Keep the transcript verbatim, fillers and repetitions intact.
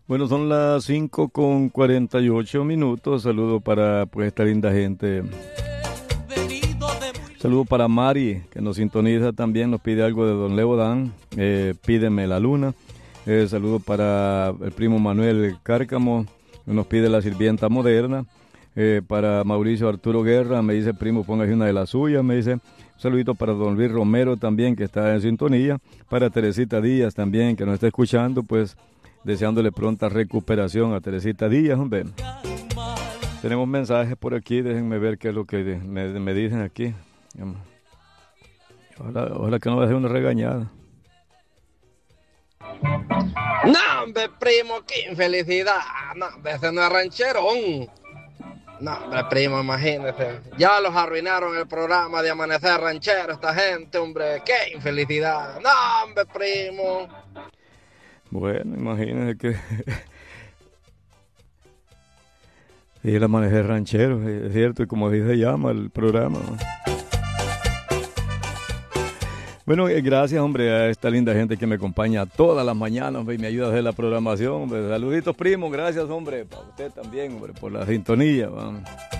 Bueno, son las cinco con cuarenta y ocho minutos. Saludo para pues esta linda gente. Saludo para Mari, que nos sintoniza también, nos pide algo de Don Leo Dan, eh, Pídeme la Luna. Eh, saludo para el primo Manuel Cárcamo, que nos pide La Sirvienta Moderna. Eh, para Mauricio Arturo Guerra, me dice, primo, póngase una de las suyas, me dice. Un saludito para Don Luis Romero también, que está en sintonía. Para Teresita Díaz también, que nos está escuchando, pues deseándole pronta recuperación a Teresita Díaz, hombre. Tenemos mensajes por aquí, déjenme ver qué es lo que me, me dicen aquí. Ojalá, ojalá que no deje una regañada. No, hombre, primo, qué infelicidad. No, hombre, ese no es rancherón. No, hombre, primo, imagínese. Ya los arruinaron el programa de Amanecer Ranchero, esta gente, hombre. Qué infelicidad. No, hombre, primo. Bueno, imagínese que... y el Amanecer Ranchero, es cierto, y como se llama el programa, ¿no? Bueno, gracias, hombre, a esta linda gente que me acompaña todas las mañanas, hombre, y me ayuda a hacer la programación, hombre. Saluditos, primo, gracias, hombre, para usted también, hombre, por la sintonía, vamos.